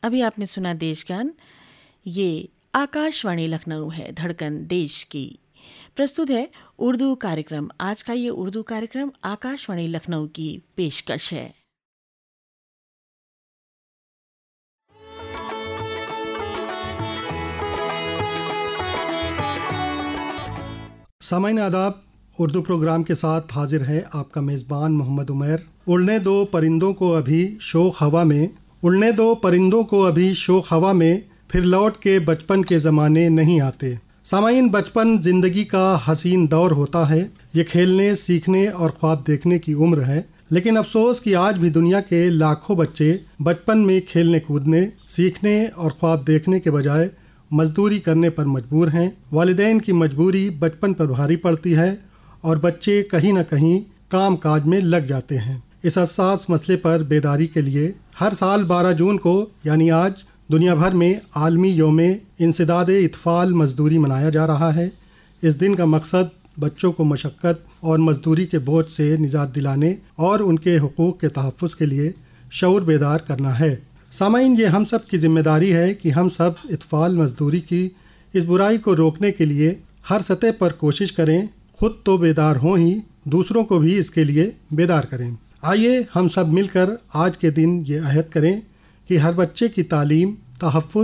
ابھی آپ نے سنا دیش گان. یہ آکاشوانی لکھنؤ ہے، دھڑکن دیش کی. پرستت ہے اردو کارکرم. آج کا یہ اردو کارکرم آکاشوانی لکھنؤ کی پیشکش ہے. سامعین آداب، اردو پروگرام کے ساتھ حاضر ہے آپ کا میزبان محمد عمیر. اڑنے دو پرندوں کو ابھی شوق ہوا میں، اڑنے دو پرندوں کو ابھی شوق ہوا میں، پھر لوٹ کے بچپن کے زمانے نہیں آتے. سامعین، بچپن زندگی کا حسین دور ہوتا ہے. یہ کھیلنے، سیکھنے اور خواب دیکھنے کی عمر ہے. لیکن افسوس کہ آج بھی دنیا کے لاکھوں بچے بچپن میں کھیلنے کودنے، سیکھنے اور خواب دیکھنے کے بجائے مزدوری کرنے پر مجبور ہیں. والدین کی مجبوری بچپن پر بھاری پڑتی ہے اور بچے کہیں نہ کہیں کام کاج میں لگ جاتے ہیں. اس حساس مسئلے پر بیداری کے لیے ہر سال 12 جون کو یعنی آج دنیا بھر میں عالمی یوم انسداد اطفال مزدوری منایا جا رہا ہے. اس دن کا مقصد بچوں کو مشقت اور مزدوری کے بوجھ سے نجات دلانے اور ان کے حقوق کے تحفظ کے لیے شعور بیدار کرنا ہے. سامعین، یہ ہم سب کی ذمہ داری ہے کہ ہم سب اطفال مزدوری کی اس برائی کو روکنے کے لیے ہر سطح پر کوشش کریں. خود تو بیدار ہوں ہی، دوسروں کو بھی اس کے لیے بیدار کریں. آئیے ہم سب مل کر آج کے دن یہ عہد کریں کہ ہر بچے کی تعلیم، تحفظ